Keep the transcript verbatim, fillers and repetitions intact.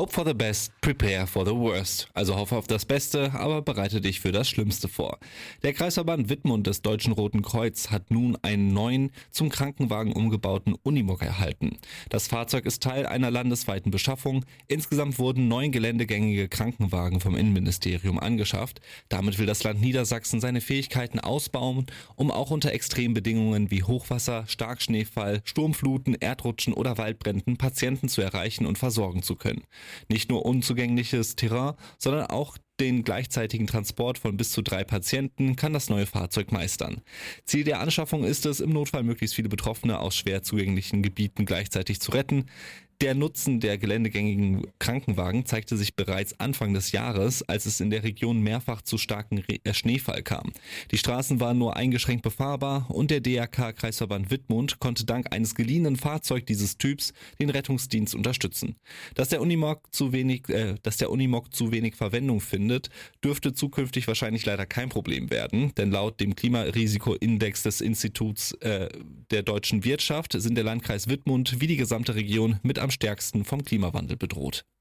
Hope for the best, prepare for the worst. Also hoffe auf das Beste, aber bereite dich für das Schlimmste vor. Der Kreisverband Wittmund des Deutschen Roten Kreuz hat nun einen neuen, zum Krankenwagen umgebauten Unimog erhalten. Das Fahrzeug ist Teil einer landesweiten Beschaffung. Insgesamt wurden neun geländegängige Krankenwagen vom Innenministerium angeschafft. Damit will das Land Niedersachsen seine Fähigkeiten ausbauen, um auch unter Extrembedingungen wie Hochwasser, Starkschneefall, Sturmfluten, Erdrutschen oder Waldbränden Patienten zu erreichen und versorgen zu können. Nicht nur unzugängliches Terrain, sondern auch den gleichzeitigen Transport von bis zu drei Patienten kann das neue Fahrzeug meistern. Ziel der Anschaffung ist es, im Notfall möglichst viele Betroffene aus schwer zugänglichen Gebieten gleichzeitig zu retten. Der Nutzen der geländegängigen Krankenwagen zeigte sich bereits Anfang des Jahres, als es in der Region mehrfach zu starken Re- äh, Schneefall kam. Die Straßen waren nur eingeschränkt befahrbar und der D R K-Kreisverband Wittmund konnte dank eines geliehenen Fahrzeugs dieses Typs den Rettungsdienst unterstützen. Dass der Unimog zu wenig, äh, dass der Unimog zu wenig Verwendung findet, dürfte zukünftig wahrscheinlich leider kein Problem werden, denn laut dem Klimarisikoindex des Instituts äh, der deutschen Wirtschaft sind der Landkreis Wittmund wie die gesamte Region mit am stärksten vom Klimawandel bedroht.